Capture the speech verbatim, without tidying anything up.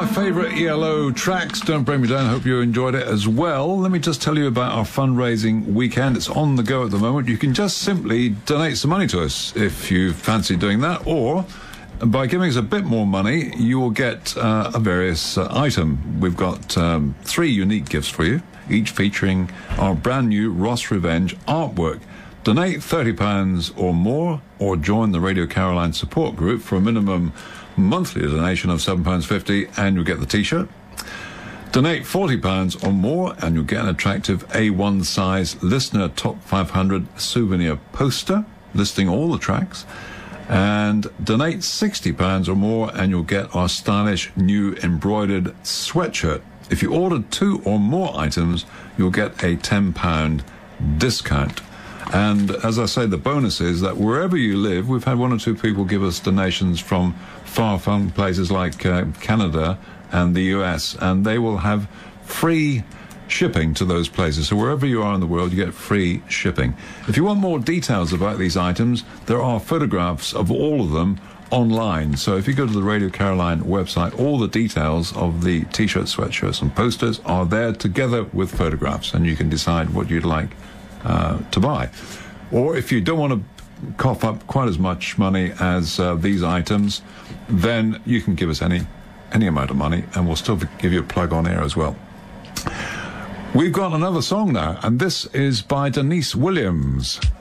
favourite E L O tracks. Don't Bring Me Down. Hope you enjoyed it as well. Let me just tell you about our fundraising weekend. It's on the go at the moment. You can just simply donate some money to us if you fancy doing that, or by giving us a bit more money, you will get uh, a various uh, item. We've got um, three unique gifts for you, each featuring our brand new Ross Revenge artwork. Donate thirty pounds or more, or join the Radio Caroline support group for a minimum monthly donation of seven pounds fifty, and you'll get the T-shirt. Donate forty pounds or more, and you'll get an attractive A one size listener top five hundred souvenir poster listing all the tracks. And donate sixty pounds or more, and you'll get our stylish new embroidered sweatshirt. If you order two or more items, you'll get a ten pound discount. And as I say, the bonus is that wherever you live, we've had one or two people give us donations from far-flung places like uh, Canada and the U S, and they will have free shipping to those places. So wherever you are in the world, you get free shipping. If you want more details about these items, there are photographs of all of them online. So if you go to the Radio Caroline website, all the details of the T-shirts, sweatshirts and posters are there together with photographs, and you can decide what you'd like uh, to buy. Or if you don't want to cough up quite as much money as uh, these items, then you can give us any any amount of money, and we'll still give you a plug on air as well. We've got another song now, and this is by Denise Williams.